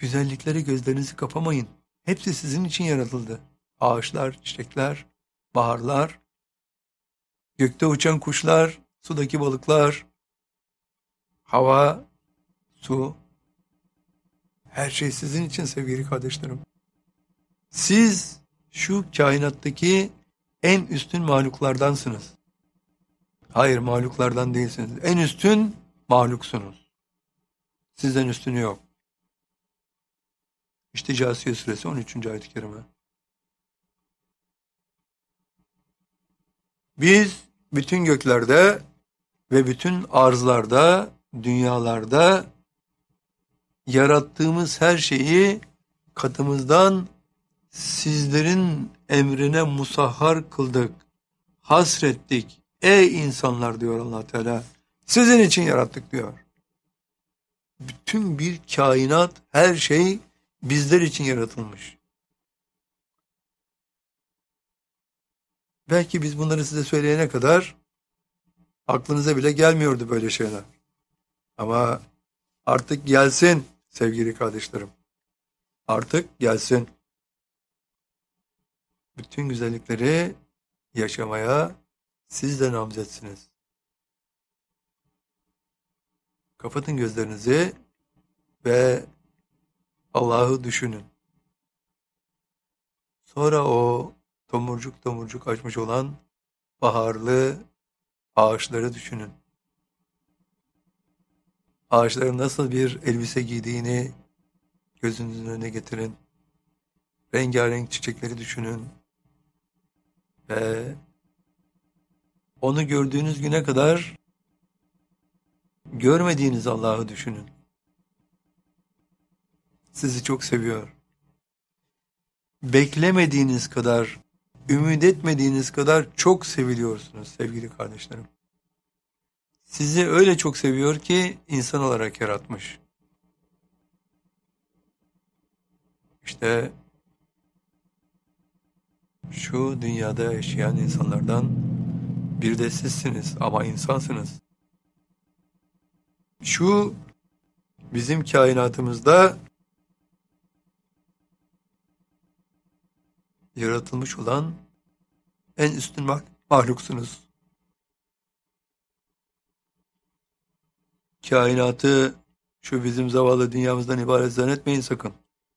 Güzelliklere gözlerinizi kapamayın. Hepsi sizin için yaratıldı. Ağaçlar, çiçekler, baharlar, gökte uçan kuşlar, sudaki balıklar, hava, su. Her şey sizin için sevgili kardeşlerim. Siz şu kainattaki en üstün mahluklardansınız. Hayır, mahluklardan değilsiniz. En üstün mahluksunuz. Sizden üstünü yok. İşte Câsiye suresi 13. ayet-i kerime. Biz bütün göklerde ve bütün arzlarda, dünyalarda yarattığımız her şeyi katımızdan sizlerin emrine musahhar kıldık, hasrettik. Ey insanlar diyor Allah Teala, sizin için yarattık diyor. Bütün bir kainat, her şey bizler için yaratılmış. Belki biz bunları size söyleyene kadar aklınıza bile gelmiyordu böyle şeyler. Ama artık gelsin sevgili kardeşlerim. Artık gelsin. Bütün güzellikleri yaşamaya siz de namzetsiniz. Kapatın gözlerinizi ve Allah'ı düşünün. Sonra o tomurcuk tomurcuk açmış olan baharlı ağaçları düşünün. Ağaçların nasıl bir elbise giydiğini gözünüzün önüne getirin. Rengarenk çiçekleri düşünün. Ve onu gördüğünüz güne kadar görmediğiniz Allah'ı düşünün. Sizi çok seviyor. Beklemediğiniz kadar, ümit etmediğiniz kadar çok seviliyorsunuz sevgili kardeşlerim. Sizi öyle çok seviyor ki insan olarak yaratmış. İşte şu dünyada yaşayan insanlardan bir de sizsiniz ama insansınız. Şu bizim kainatımızda yaratılmış olan en üstün mahluksunuz. Kainatı şu bizim zavallı dünyamızdan ibaret zannetmeyin sakın.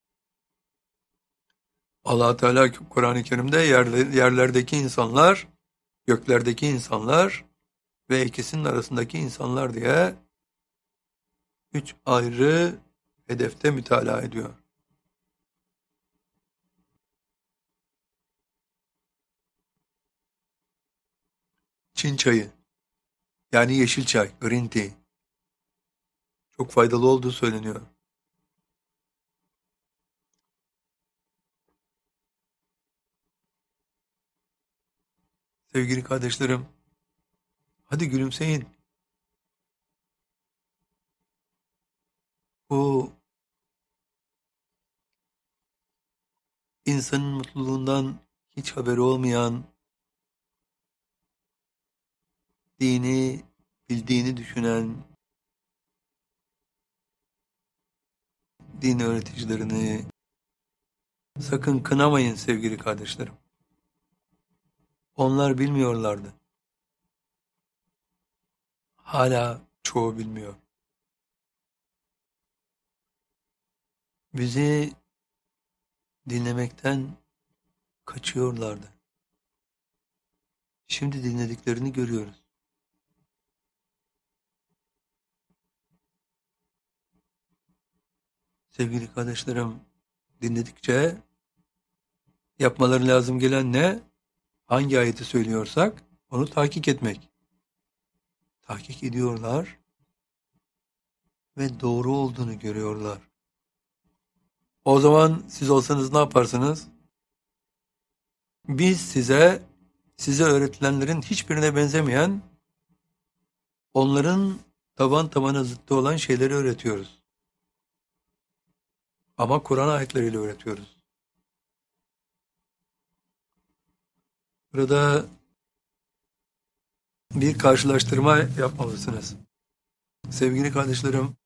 Allah Teala Kur'an-ı Kerim'de yerlerdeki insanlar, göklerdeki insanlar ve ikisinin arasındaki insanlar diye 3 ayrı hedefte mütalaa ediyor. Çin çayı, yani yeşil çay, green tea, çok faydalı olduğu söyleniyor. Sevgili kardeşlerim, hadi gülümseyin. Bu insanın mutluluğundan hiç haberi olmayan, dini bildiğini düşünen, din öğreticilerini sakın kınamayın sevgili kardeşlerim. Onlar bilmiyorlardı. Hala çoğu bilmiyor. Bizi dinlemekten kaçıyorlardı. Şimdi dinlediklerini görüyoruz. Sevgili kardeşlerim, dinledikçe yapmaları lazım gelen ne? Hangi ayeti söylüyorsak onu tahkik etmek. Tahkik ediyorlar ve doğru olduğunu görüyorlar. O zaman siz olsanız ne yaparsınız? Biz size öğretilenlerin hiçbirine benzemeyen, onların taban tabana zıttı olan şeyleri öğretiyoruz. Ama Kur'an ayetleriyle öğretiyoruz. Burada bir karşılaştırma yapmalısınız. Sevgili kardeşlerim,